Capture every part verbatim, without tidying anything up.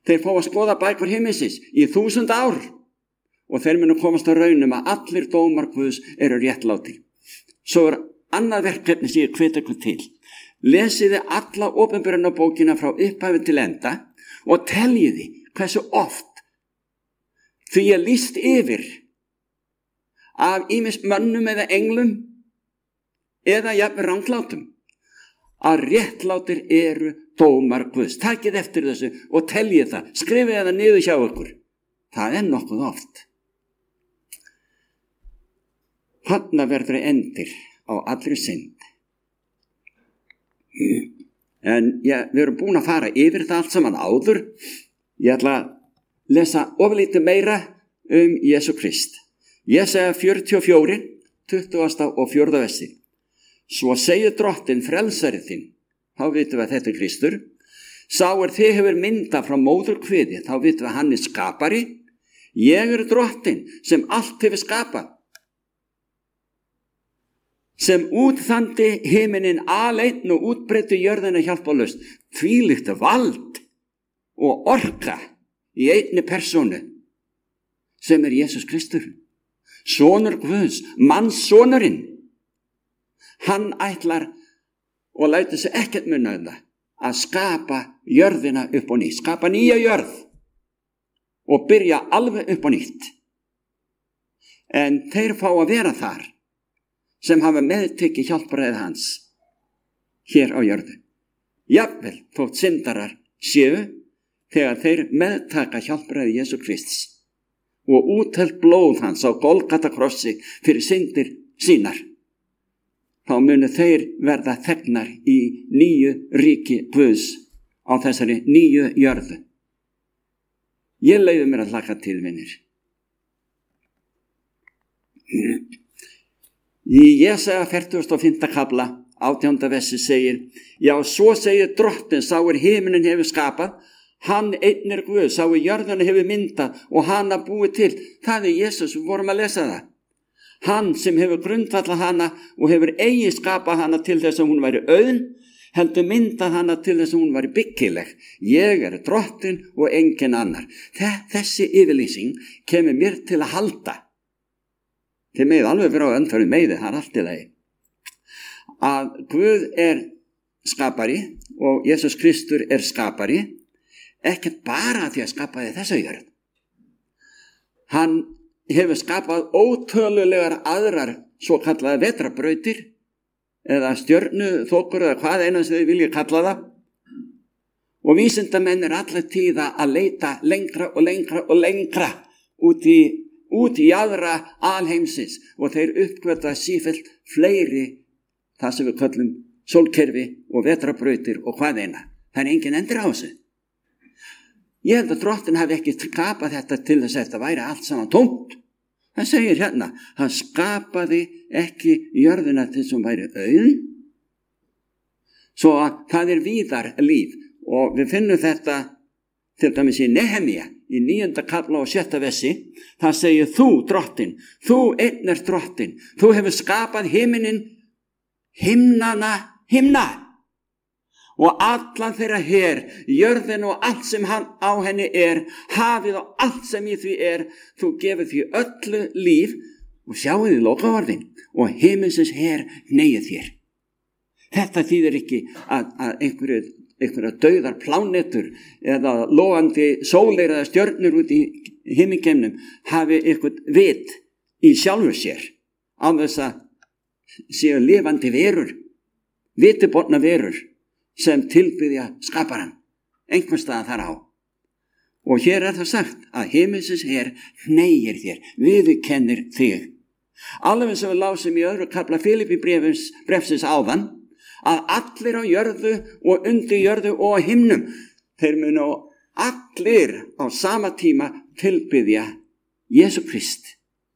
Þeir fá að skoða bækur himmisins í þúsund ár og þeir munu komast á raunum að allir dómar Guðs eru réttlátir. Svo er annað verkefni sem ég hvet ykkur til. Lesiði alla opinberunarbókina frá upphafi til enda og teljiði hversu oft því er lýst yfir af ýmis mönnum eða englum eða jafnvel ranglátum að réttlátir eru dómar Guðs. Takið eftir þessu og teljið það. Skrifið það niður hjá ykkur. Það er nokkuð oft. Þarna verður endir á allri synd. En ja, við erum búin að fara yfir það allt saman áður. Ég ætla að lesa oflítið meira um Jesú Krist. Jesaja fjörutíu og fjögur, tuttugasta og fjórða versi. Svo segir Drottinn frelsari þinn, þá vitum við að þetta er Kristur. Sá er þið hefur mynda frá móðurkviði, þá vitum við að hann er skapari. Ég er Drottinn sem allt hefur skapað. Sem útþandi himinin aleinn og útbreiddi jörðina hjálparlaust. Þvílíkt vald og orka í einni persónu sem er Jesús Kristur. Sonur Guðs, mannssonurinn. Hann ætlar og lætur sig ekkert muna um það að skapa jörðina upp og nýtt. Skapa nýja jörð og byrja alveg upp og nýtt. En þeir fá að vera þar sem hafa meðtekið hjálpræði hans hér á jörðu. Jafnvel þótt syndarar séu þegar þeir meðtaka hjálpræði Jesú Krists og úthelt blóð hans á Golgata krossi fyrir syndir sínar. Þá munu þeir verða þegnar í nýju ríki Guðs á þessari nýju jörðu. Ég leyfi mér að hlakka til, vinir. Í Jesaja fertugasta og fimmta kafla, átjánda versi segir, já, svo segir Drottinn, sá er himinin hefur skapað, hann einn er Guð, sá er jörðuna hefur myndað og hann að búið til. Það er Jesús, við vorum að lesa það. Hann sem hefur grundvallað hana og hefur eigi skapað hana til þess að hún væri auðn, heldur myndað hana til þess að hún væri byggileg. Ég er Drottinn og engin annar. Þessi yfirlýsing kemur mér til að halda. Þið megið alveg vera á öndfæri meiði, það er allt í lagi. Að Guð er skapari og Jesús Kristur er skapari, ekkert bara því að skapaði þessa jörð. Hann hefur skapað ótölulegar aðrar svo kallaða vetrarbrautir eða stjörnu þokur eða hvað eina sem þið vilja kalla það. Og vísindamenn er allir tíða að leita lengra og lengra og lengra út í, út í aðra alheimsins og þeir uppgöta sífellt fleiri það sem við kallum sólkerfi og vetrarbrautir og hvað eina. Það er engin endur á þessu. Ég held að Drottinn hafi ekki skapað þetta til þess að þetta væri allt saman tómt. Það segir hérna, hann skapaði ekki jörðina til þess að hún væri auðn. Svo að það er víðar líf og við finnum þetta til dæmis í Nehemía í níunda kafla og sjötta versi. Það segir þú Drottinn, þú einn er Drottinn, þú hefur skapað himinin, himnana, himna. Og allan þeirra her, jörðin og allt sem hann á henni er, hafið og allt sem í því er, þú gefur því öllu líf og sjáu því lokaorðin og himinsins her hneigir þér. Þetta þýðir ekki að, að einhverju, einhverju dauðar plánetur eða logandi sólir eða stjörnur út í himingeimnum hafi eitthvað vit í sjálfur sér á þess að séu lifandi verur, vitibotna verur sem tilbyðja skaparan, einhvers staðar þar á. Og hér er það sagt að himinsins her hneigir þér, viðurkennir þig. Alveg sem við lásum í öðru kafla Filipi brefsins áðan, að allir á jörðu og undir jörðu og á himnum, þeir munu allir á sama tíma tilbyðja Jesú Krist.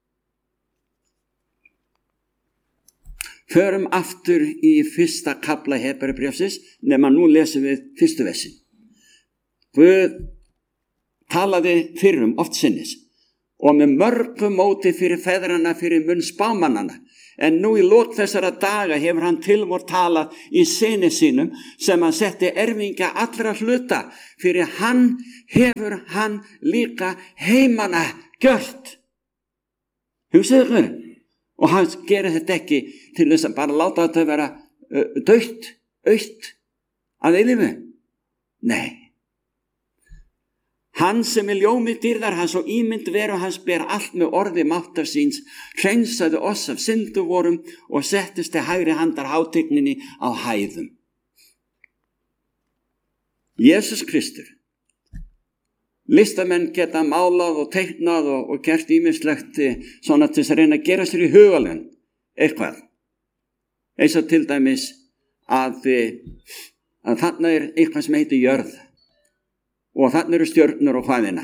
Förum aftur í fyrsta kafla Hebreubréfsins, nema nú lesum við fyrstu versin. Guð talaði fyrrum oft sinnis og með mörgu móti fyrir feðrana fyrir munn spámannana. En nú í lok þessara daga hefur hann til vor talað í syni sínum sem hann setti erfingja allra hluta. Fyrir hann hefur hann líka heimana gjört. Hugsaðu ykkur. Og hann gerir þetta ekki til þess að bara láta þetta vera uh, dautt, autt að eilífu. Nei. Hann sem er ljómi dýrðar hans og ímynd veru hans ber allt með orði máttar síns, hreinsaði oss af syndu vorum og settist til hægri handar hátigninni á hæðum. Jesús Kristur. Listamenn geta málað og teiknað og, og gert ýmislegt svona til þess að reyna að gera sér í hugalund eitthvað. Eins og til dæmis að, að þarna er eitthvað sem heitir jörð. Og þannig eru stjörnur og hvaðina.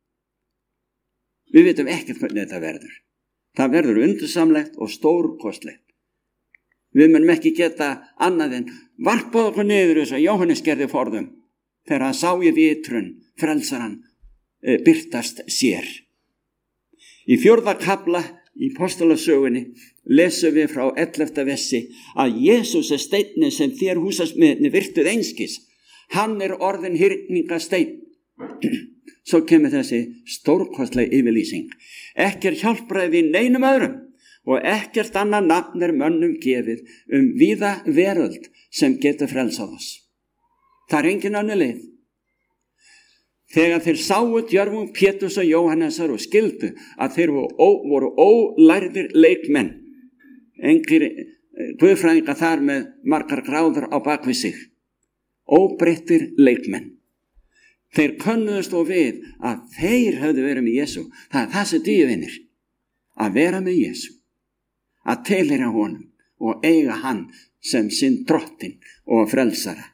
Við vitum ekkert hvernig þetta verður. Það verður undursamlegt og stórkostlegt. Við munum ekki geta annað en varpað okkur niður þess að Jóhannes gerði forðum þegar hann sá í vitrun frelsaran e, birtast sér. Í fjórða kafla í Postulasögunni lesum við frá ellefta versi að Jesús er steinninn sem þér húsasmiðirnir virtuð einskis. Hann er orðin hyrningasteinn. Svo kemur þessi stórkostleg yfirlýsing. Ekki er hjálpræði neinum öðrum og ekkert annað nafn er mönnum gefið um víða veröld sem getur frelsað oss. Það er engin önnur leið. Þegar þeir sáu djörfung Péturs og Jóhannesar og skildu að þeir voru ólærðir leikmenn, engir guðfræðingar þar með margar gráður á bakvið sig, óbreyttir leikmenn. Þeir könnuðust og við að þeir höfðu verið með Jesú. Það er það sem dýr vinir. Að vera með Jesú. Að tilheyra honum og eiga hann sem sinn drottinn og frelsara.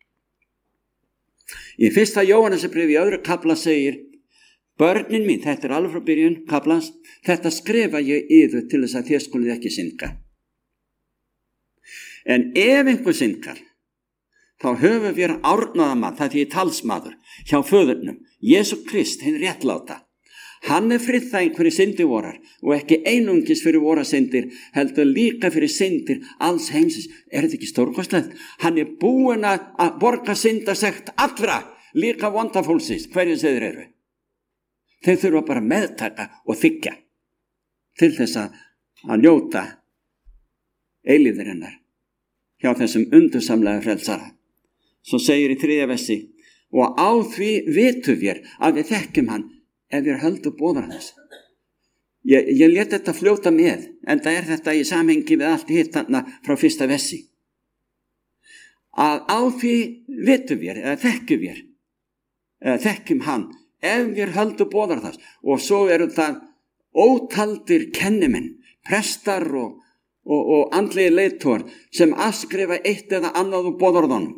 Í fyrsta Jóhannesarbréfi í öðru kafla segir, börnin mín, þetta er alveg frá byrjun kaflans, þetta skrifa ég yður til þess að þér skulið ekki synga. En ef einhver syngar, þá höfum við árnaðamann, það er talsmaður, hjá föðurnum, Jesú Krist, hinn réttláta. Hann er friðþæging fyrir syndir vorar og ekki einungis fyrir vora syndir, heldur líka fyrir syndir alls heimsins. Er þetta ekki stórkostlegt? Hann er búinn að borga syndasekt allra, líka vondafólksins, hverju þeir eru. Þeir þurfa bara að meðtaka og þiggja til þess að njóta eilífðarinnar hjá þessum undursamlega frelsara. Svo segir í þriðja versi, og á því vitum við að við þekkjum hann ef við höldum boðar hans. Ég, ég let þetta fljóta með, en það er þetta í samhengi við allt hitt þarna frá fyrsta versi. Að á því vitum við, eða þekkjum við, eða þekkjum hann ef við höldum boðar hans. Og svo eru það ótaldir kennimenn, prestar og, og, og andlegi leiðtogar sem afskrifa eitt eða annað úr boðorðunum.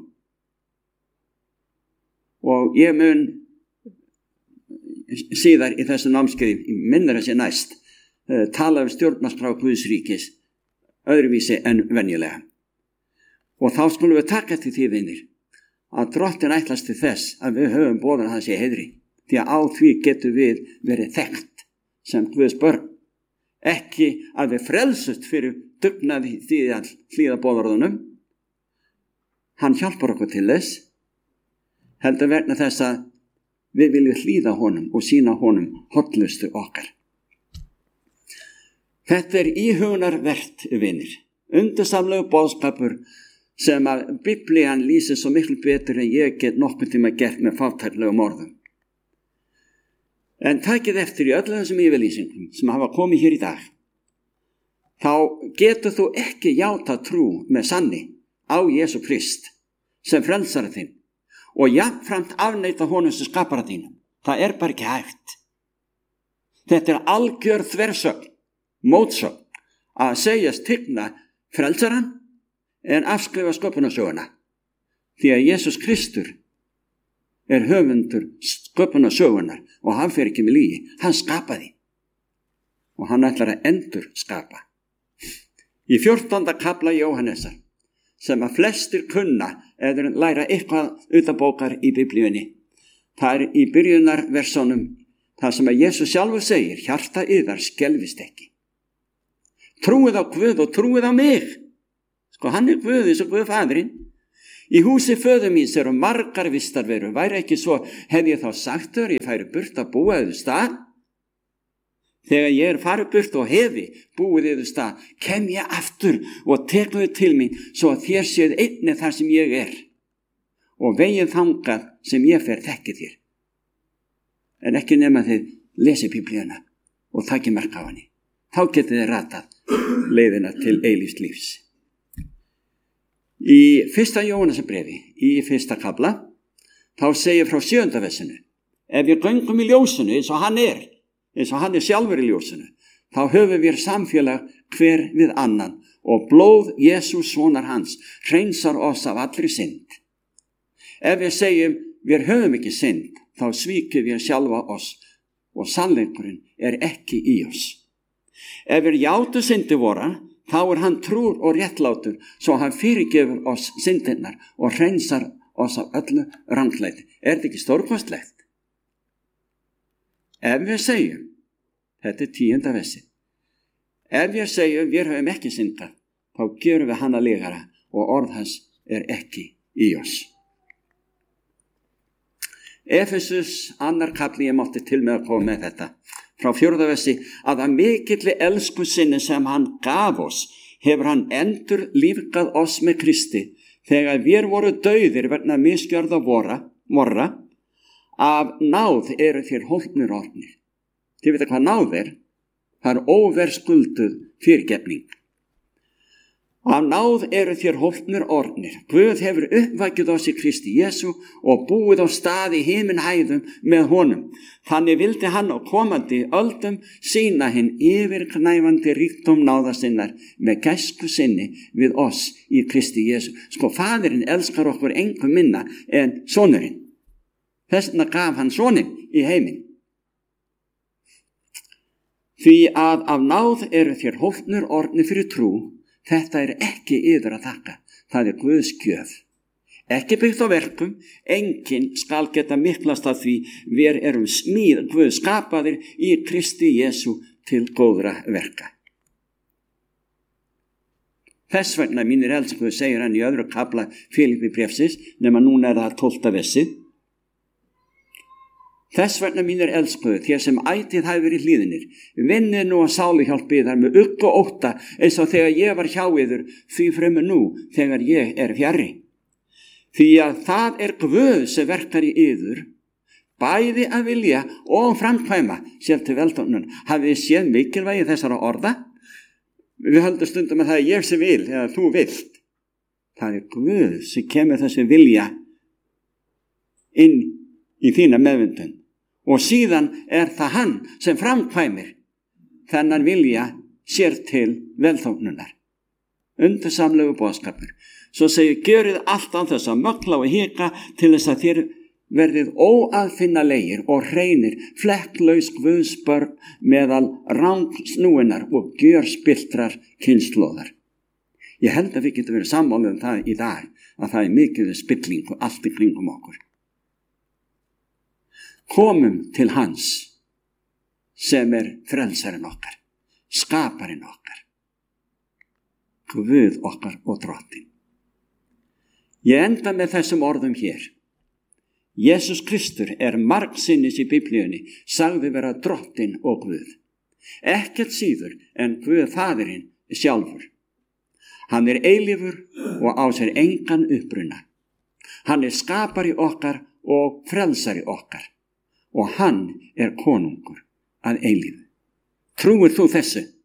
Og ég mun síðar í þessu námskeiði, minnir þessi næst, uh, tala um stjórnarskrá Guðs ríkis öðruvísi en venjulega. Og þá skulum við taka til því vinir, að drottin ætlast til þess að við höfum boðan hans í heiðri, því að á því getum við verið þekkt sem Guðs börn. Ekki að við frelsust fyrir dugnaði því að hlýða boðorðunum. Hann hjálpar okkur til þess, heldur vegna þess að við viljum hlýða honum og sína honum hollustu okkar. Þetta er íhugunarvert, vinir, undursamlegu boðskapur sem að Biblían lýsir svo miklu betur en ég get nokkuð tíma gert með fátæklegum orðum. En takið eftir í öllu þessum yfirlýsingum sem hafa komið hér í dag, þá getur þú ekki játa trú með sanni á Jesú Krist sem frelsara þinn og jafnframt afneita honum sem skapara þínum. Það er bara ekki hægt. Þetta er algjör þversögn, mótsögn, að segjast tigna frelsaran en afskrifa sköpunarsöguna. Því að Jesús Kristur er höfundur sköpunarsögunar og hann fer ekki með lygi. Hann skapaði og hann ætlar að endur skapa. Í fjórtánda kafla Jóhannesar, sem að flestir kunna eða læra eitthvað utanbókar í Biblíunni. Það er í byrjunarversónum, Það sem að Jesús sjálfur segir, hjarta yðar skelfist ekki. Trúið á Guð og trúið á mig. Sko, hann er Guð eins og Guð Faðirinn. Í húsi föður míns eru margar vistarverur. Væri ekki svo, hefði ég þá sagt þér, ég færi burt að búa yður stað. Þegar ég er farið burt og hefi búið yður stað, kem ég aftur og tekum þið til mín, svo að þér séð einni þar sem ég er. Og vegið þangað sem ég fer þekki þér. En ekki nema þið lesi Biblíuna og takið mark á henni. Þá getið þið ratað leiðina til eilífs lífs. Í fyrsta Jóhannesarbrefi, í fyrsta kafla, þá segir frá sjöunda versinu: ef við göngum í ljósinu eins og hann er, eins og hann er sjálfur í ljósinu, þá höfum við samfélag hver við annan og blóð Jesús sonar hans hreinsar oss af allri synd. Ef við segjum við höfum ekki synd, þá svíkjum við sjálfa oss og sannleikurinn er ekki í oss. Ef við játum syndi vora, þá er hann trúr og réttlátur, svo hann fyrirgefur oss syndirnar og hreinsar oss af öllu ranglæti. Er þetta ekki stórkostlegt? Ef við segjum, þetta er tíunda versi, ef við segjum við höfum ekki syndað, þá gerum við hana legara og orð hans er ekki í oss. Efesus, annar kafli, ég mátti til með að koma með þetta, frá fjórða versi, að að mikilli elsku sinni sem hann gaf oss, hefur hann endur lífgað oss með Kristi, þegar við voru dauðir vegna misgjörða vorra, vorra, af náð eru þér hólpnir orðnir. Þið veit hvað náð er? Það er óverskulduð fyrirgefning. Af náð eru þér hólpnir orðnir. Guð hefur uppvækið oss í Kristi Jesú og búið á stað í himinhæðum með honum. Þannig vildi hann á komandi öldum sýna hinn yfirgnæfandi ríkdóm náða sinnar með gæsku sinni við oss í Kristi Jesú. Sko, Faðirinn elskar okkur engu minna en sonurinn. Þess vegna gaf hann soninn í heiminn. Því að af náð eru þér hólpnir orðnir fyrir trú. Þetta er ekki yður að þakka, það er Guðs gjöf. Ekki byggt á verkum, enginn skal geta miklast að því við erum smíð Guð skapaðir í Kristi Jesú til góðra verka. Þess vegna mínir elskuðu, segir hann í öðru kafla Filipi bréfsins, nema núna er það tólfta versið. Þess vegna mínir elskuðu, þér sem ætið hafi verið hlýðinir, vinnið nú að sáluhjálp yðar með ugg og ótta, eins og þegar ég var hjá yður, því fremur nú þegar ég er fjarri. Því að það er Guð sem verkar í yður, bæði að vilja og framkvæma sér til veldánunar. Hafið þið séð mikilvægi þessara orða? Við höldum stundum að það er ég sem vil, eða þú vilt. Það er Guð sem kemur þessi vilja inn í þína meðvindun. Og síðan er það hann sem framkvæmir þennan vilja sér til velþóknunar. Undursamlegu boðskapur. Svo segir, gjörið allt á þess að mögla og hika til þess að þér verðið óaðfinnalegir og hreinir, flekklaus Guðs börn meðal rangsnúinar og gjörspiltrar kynslóðar. Ég held að við getum verið sammála um það í dag, að það er mikið spilling og allt í kringum okkur. Komum til hans sem er frelsarinn okkar, skaparinn okkar, Guð okkar og drottinn. Ég enda með þessum orðum hér. Jesús Kristur er margsinnis í Biblíunni sagði vera drottinn og Guð. Ekkert síður en Guð Faðirinn sjálfur. Hann er eilífur og á sér engan uppruna. Hann er skapari okkar og frelsari okkar. Og hann er konungur að eilífu. Trúir þú þessu?